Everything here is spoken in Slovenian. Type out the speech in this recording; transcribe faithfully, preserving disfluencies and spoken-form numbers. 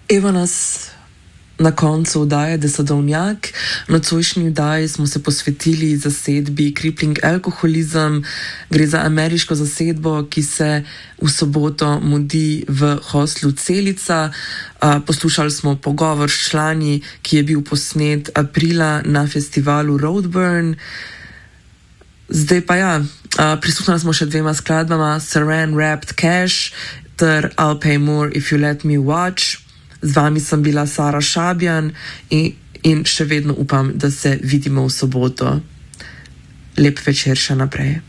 Evo nas na koncu vdaje Desadovnjak. Na cojšnji vdaji smo se posvetili zasedbi Crippling Alcoholism. Gre za ameriško zasedbo, ki se v soboto mudi v hostlu Celica. Poslušali smo pogovor s člani, ki je bil posnet aprila na festivalu Roadburn. Zdaj pa ja, prisluhnili smo še dvema skladbama, Saran Wrapped Cash ter I'll Pay More If You Let Me Watch. Z vami sem bila Sara Šabjan in, in še vedno upam, da se vidimo v soboto. Lep večer še naprej.